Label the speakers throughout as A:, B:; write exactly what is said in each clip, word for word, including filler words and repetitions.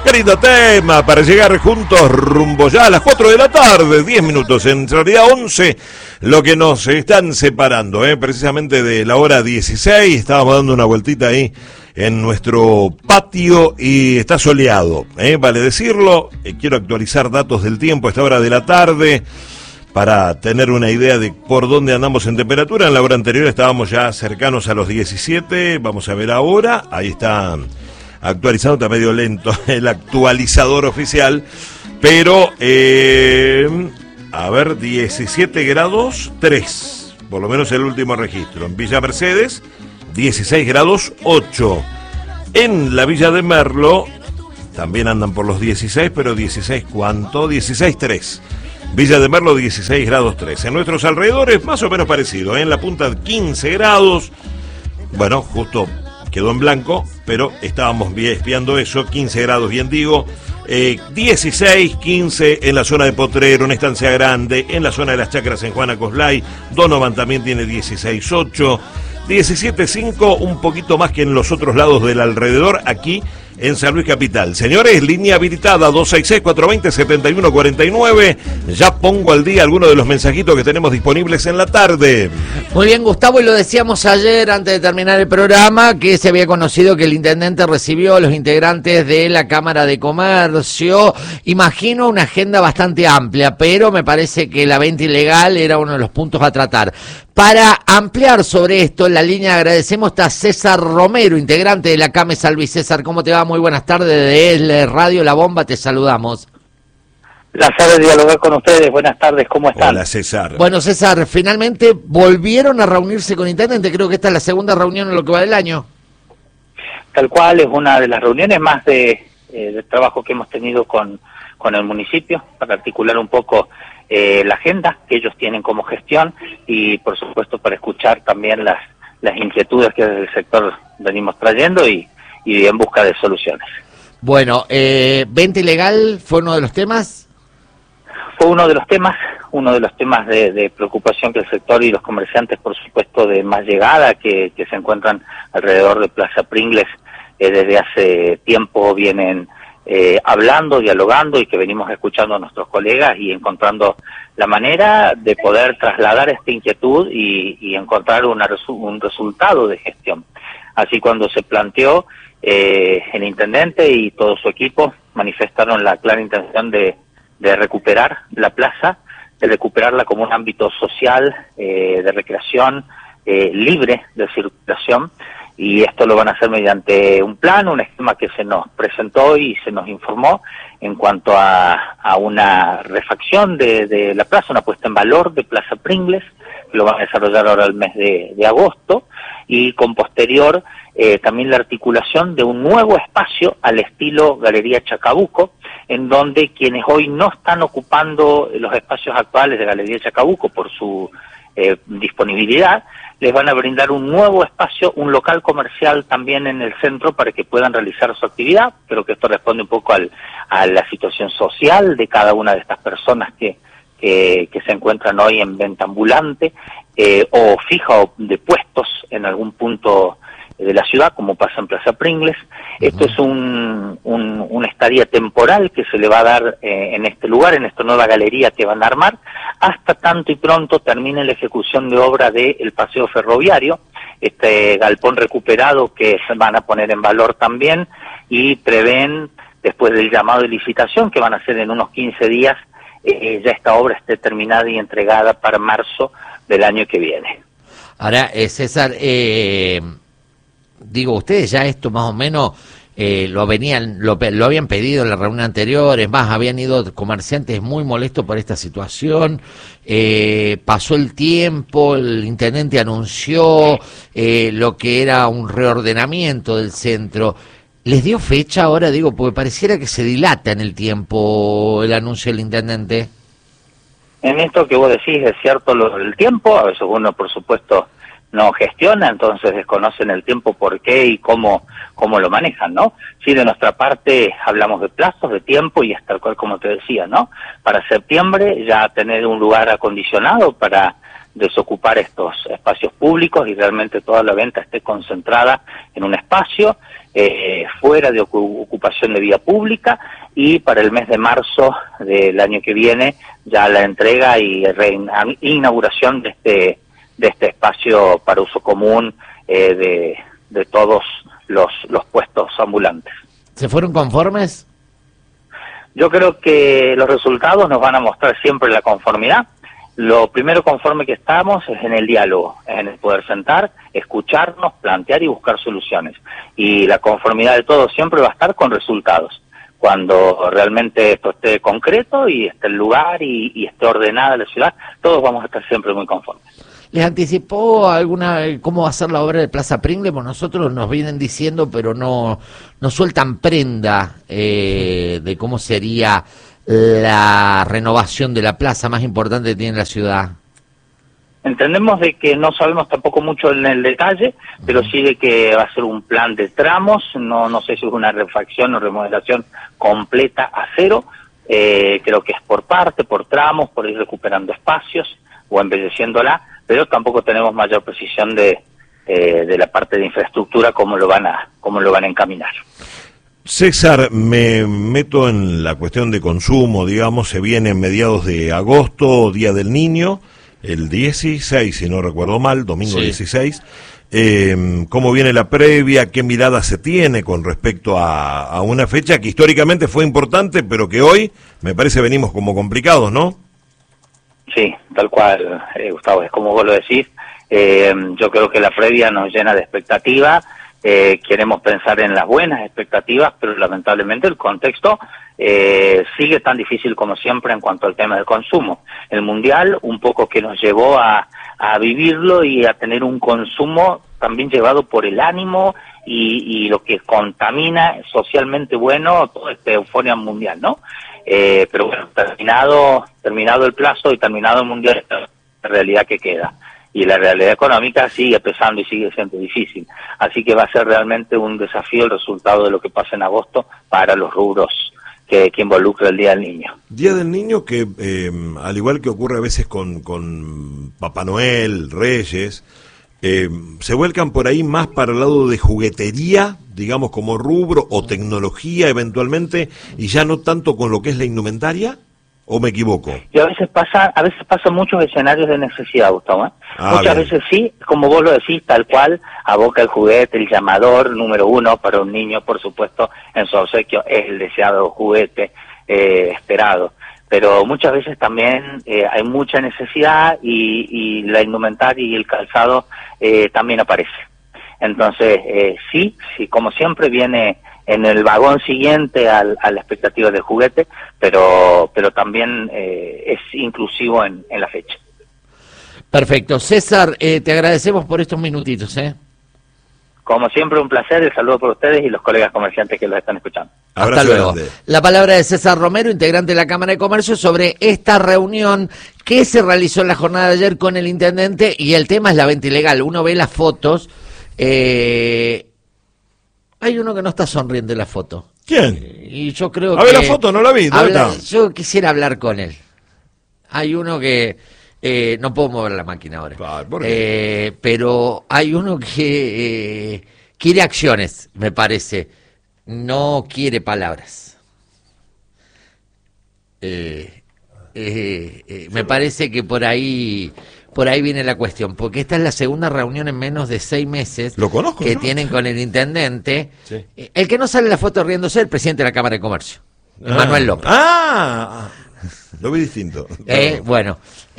A: Qué lindo tema para llegar juntos rumbo ya a las cuatro de la tarde, diez minutos, en realidad once, lo que nos están separando, ¿eh? Precisamente de la hora dieciséis, estábamos dando una vueltita ahí en nuestro patio y está soleado, ¿eh? Vale decirlo, eh, quiero actualizar datos del tiempo a esta hora de la tarde para tener una idea de por dónde andamos en temperatura. En la hora anterior estábamos ya cercanos a los diecisiete, vamos a ver ahora, ahí está actualizado, está medio lento el actualizador oficial, pero eh, a ver, diecisiete grados tres, por lo menos el último registro. En Villa Mercedes, dieciséis grados ocho. En la Villa de Merlo también andan por los dieciséis, pero dieciséis ¿cuánto? dieciséis tres. Villa de Merlo, dieciséis grados tres. En nuestros alrededores, más o menos parecido, ¿eh? En la punta, quince grados. Bueno, justo quedó en blanco, pero estábamos espiando eso, quince grados, bien digo, eh, dieciséis, quince en la zona de Potrero, en Estancia Grande, en la zona de las Chacras en Juana Coslay, Donovan también tiene dieciséis ocho, diecisiete cinco, un poquito más que en los otros lados del alrededor, aquí en San Luis Capital. Señores, línea habilitada dos seis seis, cuatro dos cero, siete uno cuatro nueve. Ya pongo al día algunos de los mensajitos que tenemos disponibles en la tarde.
B: Muy bien, Gustavo, y lo decíamos ayer antes de terminar el programa, que se había conocido que el intendente recibió a los integrantes de la Cámara de Comercio. Imagino una agenda bastante amplia, pero me parece que la venta ilegal era uno de los puntos a tratar. Para ampliar sobre esto, en la línea agradecemos a César Romero, integrante de la CAME San Luis. César, ¿cómo te va? Muy buenas tardes, de Radio La Bomba te saludamos.
C: Placer de dialogar con ustedes, buenas tardes, ¿cómo están?
A: Hola, César.
B: Bueno, César, finalmente volvieron a reunirse con intendente, creo que esta es la segunda reunión en lo que va del año.
C: Tal cual, es una de las reuniones más de, eh, de trabajo que hemos tenido con, con el municipio, para articular un poco eh, la agenda que ellos tienen como gestión y, por supuesto, para escuchar también las, las inquietudes que desde el sector venimos trayendo y, y en busca de soluciones.
B: Bueno, eh, ¿venta ilegal fue uno de los temas?
C: Fue uno de los temas, uno de los temas de, de preocupación que el sector y los comerciantes, por supuesto, de más llegada, que, que se encuentran alrededor de Plaza Pringles, eh, desde hace tiempo vienen eh, hablando, dialogando y que venimos escuchando a nuestros colegas y encontrando la manera de poder trasladar esta inquietud y, y encontrar una resu un resultado de gestión. Así cuando se planteó, eh, el intendente y todo su equipo manifestaron la clara intención de de recuperar la plaza, de recuperarla como un ámbito social, eh, de recreación, eh, libre de circulación, y esto lo van a hacer mediante un plan, un esquema que se nos presentó y se nos informó en cuanto a, a una refacción de, de la plaza, una puesta en valor de Plaza Pringles, que lo van a desarrollar ahora el mes de, de agosto, y con posterior eh, también la articulación de un nuevo espacio al estilo Galería Chacabuco, en donde quienes hoy no están ocupando los espacios actuales de Galería Chacabuco por su eh, disponibilidad, les van a brindar un nuevo espacio, un local comercial también en el centro para que puedan realizar su actividad. Creo que esto responde un poco al, a la situación social de cada una de estas personas que, que, que se encuentran hoy en venta ambulante eh, o fija o de puestos en algún punto de la ciudad, como pasa en Plaza Pringles. Uh-huh. Esto es un, un, una estadía temporal que se le va a dar eh, en este lugar, en esta nueva galería que van a armar, hasta tanto y pronto termine la ejecución de obra del paseo ferroviario, este galpón recuperado que se van a poner en valor también, y prevén, después del llamado de licitación, que van a hacer en unos quince días, eh, ya esta obra esté terminada y entregada para marzo del año que viene.
B: Ahora, eh, César, eh... digo, ustedes ya esto más o menos eh, lo venían, lo, lo habían pedido en la reunión anterior, es más, habían ido comerciantes muy molestos por esta situación, eh, pasó el tiempo, el intendente anunció eh, lo que era un reordenamiento del centro. ¿Les dio fecha ahora? Digo, porque pareciera que se dilata en el tiempo el anuncio del intendente.
C: En esto que vos decís es cierto lo del tiempo, a veces uno, por supuesto, no gestiona, entonces desconocen el tiempo, por qué y cómo cómo lo manejan, ¿no? Sí, de nuestra parte hablamos de plazos, de tiempo, y es tal cual como te decía, ¿no? Para septiembre ya tener un lugar acondicionado para desocupar estos espacios públicos y realmente toda la venta esté concentrada en un espacio, eh, fuera de ocupación de vía pública, y para el mes de marzo del año que viene ya la entrega y inauguración de este, de este espacio para uso común eh, de, de todos los, los puestos ambulantes.
B: ¿Se fueron conformes?
C: Yo creo que los resultados nos van a mostrar siempre la conformidad. Lo primero conforme que estamos es en el diálogo, es en el poder sentar, escucharnos, plantear y buscar soluciones. Y la conformidad de todos siempre va a estar con resultados. Cuando realmente esto esté concreto y esté el lugar y, y esté ordenada la ciudad, todos vamos a estar siempre muy conformes.
B: ¿Les anticipó alguna cómo va a ser la obra de Plaza Pringles? Bueno, nosotros nos vienen diciendo, pero no, no sueltan prenda eh, de cómo sería la renovación de la plaza más importante que tiene la ciudad.
C: Entendemos de que no sabemos tampoco mucho en el detalle, pero sí de que va a ser un plan de tramos, no no sé si es una refacción o remodelación completa a cero, eh, creo que es por parte, por tramos, por ir recuperando espacios o embelleciéndola, pero tampoco tenemos mayor precisión de, eh, de la parte de infraestructura, cómo lo van a, cómo lo van a encaminar.
A: César, me meto en la cuestión de consumo, digamos, se viene en mediados de agosto, Día del Niño, el dieciséis, si no recuerdo mal, domingo sí. dieciséis. Eh, ¿Cómo viene la previa? ¿Qué mirada se tiene con respecto a, a una fecha que históricamente fue importante, pero que hoy me parece venimos como complicados, ¿no?
C: Sí, tal cual, eh, Gustavo, es como vos lo decís. Eh, yo creo que la previa nos llena de expectativa. Eh, queremos pensar en las buenas expectativas, pero lamentablemente el contexto eh, sigue tan difícil como siempre en cuanto al tema del consumo. El Mundial un poco que nos llevó a, a vivirlo y a tener un consumo también llevado por el ánimo y, y lo que contamina socialmente bueno toda esta euforia mundial, ¿no? Eh, pero bueno, terminado, terminado el plazo y terminado el Mundial, la realidad que queda. Y la realidad económica sigue pesando y sigue siendo difícil. Así que va a ser realmente un desafío el resultado de lo que pasa en agosto para los rubros que, que involucra el Día del Niño.
A: Día del Niño que, eh, al igual que ocurre a veces con, con Papá Noel, Reyes, eh, se vuelcan por ahí más para el lado de juguetería, digamos como rubro, o tecnología eventualmente, y ya no tanto con lo que es la indumentaria. ¿O me equivoco?
C: Y a veces pasa, a veces pasan muchos escenarios de necesidad, Gustavo, ¿eh?
A: Ah,
C: Muchas
A: bien.
C: veces sí, como vos lo decís, tal cual, aboca el juguete, el llamador número uno para un niño, por supuesto, en su obsequio, es el deseado juguete eh, esperado. Pero muchas veces también eh, hay mucha necesidad y, y la indumentaria y el calzado eh, también aparece. Entonces, eh, sí, sí, como siempre viene en el vagón siguiente al, a la expectativa del juguete, pero pero también eh, es inclusivo en, en la fecha.
B: Perfecto. César, eh, te agradecemos por estos minutitos, ¿eh?
C: Como siempre, un placer, el saludo por ustedes y los colegas comerciantes que los están escuchando.
A: Abrazo
B: Hasta luego.
A: grande.
B: La palabra de César Romero, integrante de la Cámara de Comercio, sobre esta reunión que se realizó en la jornada de ayer con el intendente, y el tema es la venta ilegal. Uno ve las fotos, eh... hay uno que no está sonriendo en la foto.
A: ¿Quién?
B: Y yo creo
A: a
B: que...
A: ver la foto, no la vi. ¿Dónde
B: habla...
A: está?
B: Yo quisiera hablar con él. Hay uno que... Eh, no puedo mover la máquina ahora.
A: Ay, ¿por qué?
B: Eh, pero hay uno que eh, quiere acciones, me parece. No quiere palabras. Eh, eh, eh, me parece que por ahí... Por ahí viene la cuestión, porque esta es la segunda reunión en menos de seis meses
A: Lo conozco,
B: que
A: ¿no?
B: tienen con el intendente.
A: Sí.
B: El que no sale en la foto riéndose es el presidente de la Cámara de Comercio,
A: Ah.
B: Manuel López.
A: Ah, lo vi distinto.
B: Eh, bueno,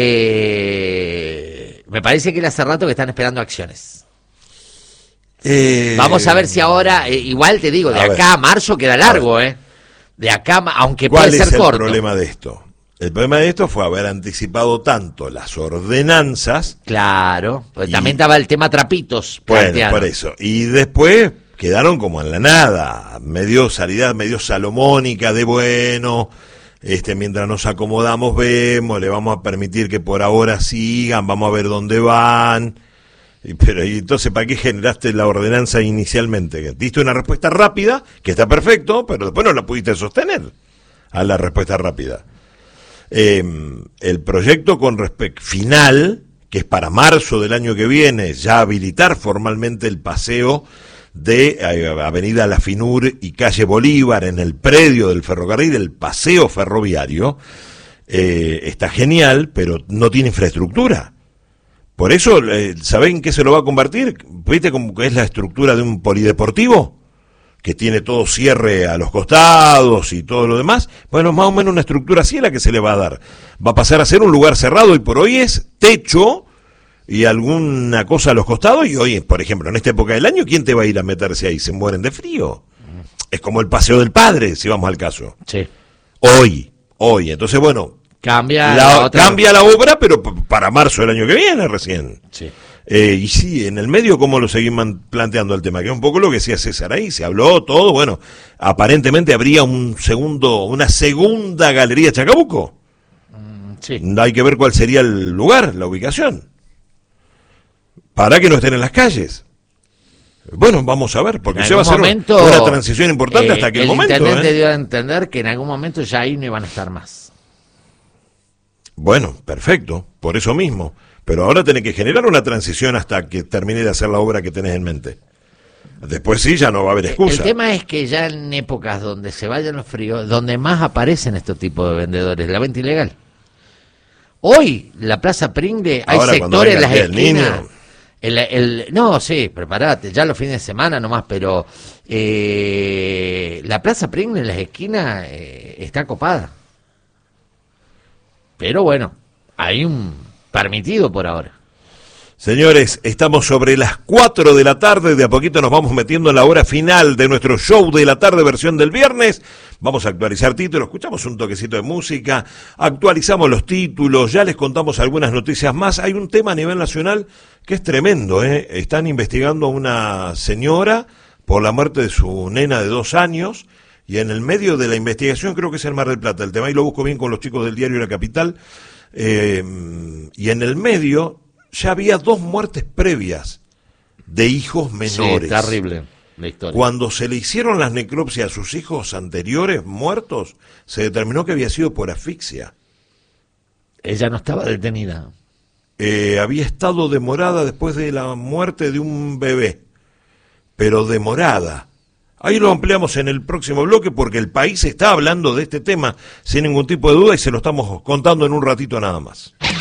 B: eh, me parece que él hace rato que están esperando acciones.
A: Eh,
B: Vamos a ver si ahora, eh, igual te digo, de
A: a
B: acá
A: ver.
B: a marzo queda largo, ¿eh? De acá, a ma- aunque
A: ¿Cuál
B: puede
A: es
B: ser
A: el
B: corto.
A: problema de esto? El problema de esto fue haber anticipado tanto las ordenanzas.
B: Claro, pues
A: Y-
B: también estaba el tema trapitos.
A: Bueno,
B: planteado.
A: por eso. Y después quedaron como en la nada, medio salida, medio salomónica de bueno, este, mientras nos acomodamos vemos, le vamos a permitir que por ahora sigan, vamos a ver dónde van. Y, pero y entonces, ¿para qué generaste la ordenanza inicialmente? Diste una respuesta rápida, que está perfecto, pero después no la pudiste sostener a la respuesta rápida. Eh, el proyecto con respecto final que es para marzo del año que viene, ya habilitar formalmente el paseo de eh, Avenida La Finur y Calle Bolívar en el predio del ferrocarril, el paseo ferroviario, eh, está genial, pero no tiene infraestructura. Por eso, eh, ¿saben qué se lo va a convertir? ¿Viste cómo es la estructura de un polideportivo? Que tiene todo cierre a los costados y todo lo demás. Bueno, más o menos una estructura así es la que se le va a dar. Va a pasar a ser un lugar cerrado y por hoy es techo y alguna cosa a los costados. Y hoy, por ejemplo, en esta época del año, ¿quién te va a ir a meterse ahí? Se mueren de frío. Es como el Paseo del Padre, si vamos al caso.
B: Sí.
A: Hoy, hoy. Entonces, bueno,
B: cambia
A: la,
B: la, otra...
A: cambia la obra, pero p- para marzo del año que viene recién.
B: Sí.
A: Eh, y sí, en el medio, ¿cómo lo seguimos planteando el tema? Que es un poco lo que decía César ahí, se habló todo, bueno, aparentemente habría un segundo, una segunda galería Chacabuco.
B: Mm, sí.
A: Hay que ver cuál sería el lugar, la ubicación, para que no estén en las calles. Bueno, vamos a ver, porque
B: En
A: se va a hacer
B: momento,
A: una transición importante
B: eh,
A: hasta aquel
B: el
A: momento.
B: intendente
A: ¿eh?
B: dio a entender que en algún momento ya ahí no iban a estar más.
A: Bueno, perfecto, por eso mismo. Pero ahora tenés que generar una transición hasta que termine de hacer la obra que tenés en mente. Después sí, ya no va a haber excusa.
B: El tema es que ya en épocas donde se vayan los fríos, donde más aparecen estos tipos de vendedores, la venta ilegal. Hoy, la Plaza Pringle, hay
A: Ahora, cuando
B: sectores en
A: venga
B: las
A: el Día del
B: esquinas.
A: Niño.
B: El, el, no, sí, prepárate, ya los fines de semana nomás, pero eh, la Plaza Pringle en las esquinas eh, está copada. Pero bueno, hay un permitido por ahora.
A: Señores, estamos sobre las cuatro de la tarde, de a poquito nos vamos metiendo en la hora final de nuestro show de la tarde, versión del viernes. Vamos a actualizar títulos, escuchamos un toquecito de música, actualizamos los títulos, ya les contamos algunas noticias más. Hay un tema a nivel nacional que es tremendo, ¿eh? Están investigando a una señora por la muerte de su nena de dos años, y en el medio de la investigación, creo que es el Mar del Plata, el tema, y lo busco bien con los chicos del diario La Capital, eh, y en el medio ya había dos muertes previas de hijos menores.
B: Sí, terrible la historia.
A: Cuando se le hicieron las necropsias a sus hijos anteriores muertos, se determinó que había sido por asfixia.
B: Ella no estaba detenida.
A: Eh, había estado demorada después de la muerte de un bebé, pero demorada. Ahí lo ampliamos en el próximo bloque porque el país está hablando de este tema sin ningún tipo de duda y se lo estamos contando en un ratito nada más.